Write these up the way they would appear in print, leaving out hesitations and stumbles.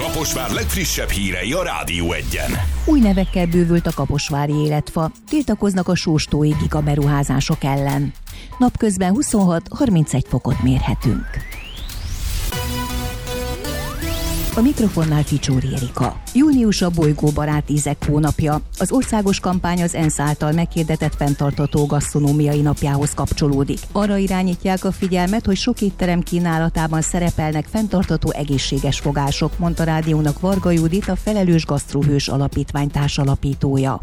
Kaposvár legfrissebb hírei a Rádió Egyen. Új nevekkel bővült a kaposvári életfa. Tiltakoznak a sóstói gigaberuházások ellen. Napközben 26-31 fokot mérhetünk. A mikrofonnál Ficsóri Erika. Június a bolygóbarát ízek hónapja. Az országos kampány az ENSZ által meghirdetett fenntartható gasztronómiai napjához kapcsolódik. Arra irányítják a figyelmet, hogy sok étterem kínálatában szerepelnek fenntartható egészséges fogások, mondta rádiónak Varga Judit, a Felelős Gasztróhős Alapítvány társalapítója.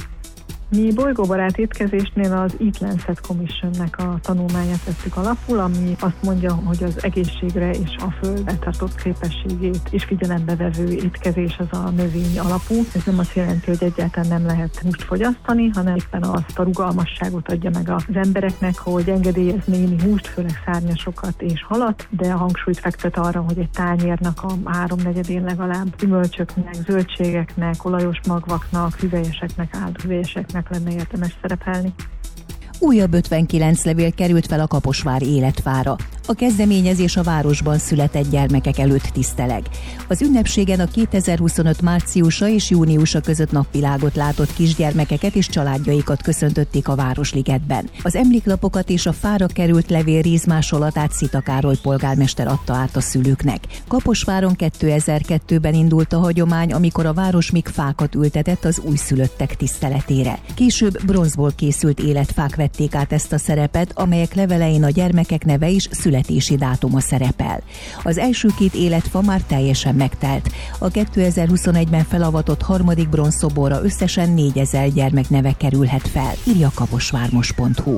Mi bolygóbarát étkezésnél az Eat Lancet Commissionnek a tanulmányát vettük alapul, ami azt mondja, hogy az egészségre és a földre tartott képességét is figyelembe vevő étkezés az a növény alapú. Ez nem azt jelenti, hogy egyáltalán nem lehet húst fogyasztani, hanem éppen azt a rugalmasságot adja meg az embereknek, hogy engedélyez némi húst, főleg szárnyasokat és halat, de a hangsúlyt fektet arra, hogy egy tányérnak a 3/4-én legalább gyümölcsöknek, zöldségeknek, olajos magvaknak, hüvelyeseknek, álhüvelyeseknek lenne érdemes szerepelni. Újabb 59 levél került fel a kaposvári életfára. A kezdeményezés a városban született gyermekek előtt tiszteleg. Az ünnepségen a 2025 márciusa és júniusa között napvilágot látott kisgyermekeket és családjaikat köszöntötték a Városligetben. Az emléklapokat és a fára került levél rízmásolatát Szita Károly polgármester adta át a szülőknek. Kaposváron 2002-ben indult a hagyomány, amikor a város még fákat ültetett az újszülöttek tiszteletére. Később bronzból készült életfák vették át ezt a szerepet, amelyek levelein a gyermekek neve is születési dátuma szerepel. Az első 2 életfa már teljesen megtelt. A 2021-ben felavatott harmadik bronzszoborra összesen 4000 gyermek neve kerülhet fel, írja kaposvármos.hu.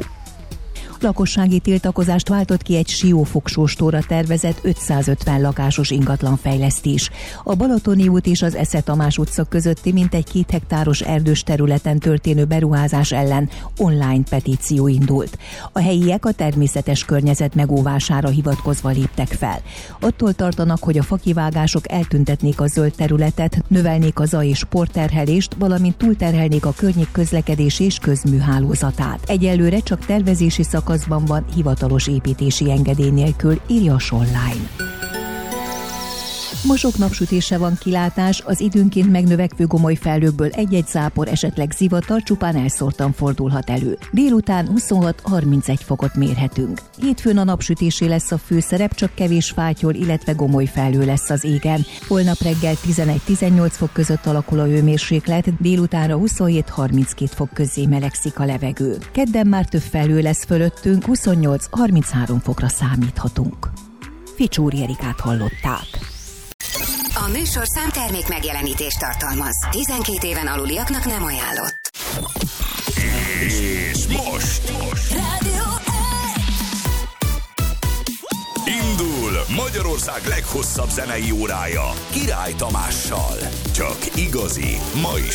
Lakossági tiltakozást váltott ki egy Siófok-sóstóra tervezett 550 lakásos ingatlanfejlesztés. A Balatoni út és az Esze Tamás utca közötti mintegy 2 hektáros erdős területen történő beruházás ellen online petíció indult. A helyiek a természetes környezet megóvására hivatkozva léptek fel. Attól tartanak, hogy a fakivágások eltüntetnék a zöld területet, növelnék a zaj- és sportterhelést, valamint túlterhelnék a környék közlekedési és közműhálózatát. Egyelőre csak tervezési szakaszban van, hivatalos építési engedély nélkül, írja a Online. Ma sok napsütésre van kilátás, az időnként megnövekvő gomoly felhőkből egy-egy zápor, esetleg zivatar csupán elszórtan fordulhat elő. Délután 26-31 fokot mérhetünk. Hétfőn a napsütésé lesz a főszerep, csak kevés fátyol, illetve gomoly felhő lesz az égen. Holnap reggel 11-18 fok között alakul a hőmérséklet, délutánra 27-32 fok közé melegszik a levegő. Kedden már több felhő lesz fölöttünk, 28-33 fokra számíthatunk. Ficsóri Erikát hallották. A műsorszám termék megjelenítést tartalmaz. 12 éven aluliaknak nem ajánlott. És most Rádió indul Magyarország leghosszabb zenei órája Király Tamással. Csak igazi, ma is